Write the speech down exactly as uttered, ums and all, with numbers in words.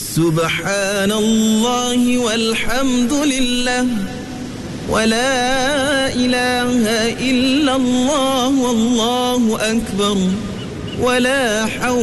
Subhanallah walhamdulillah wa la ilaha illallah wallahu akbar wa la hawla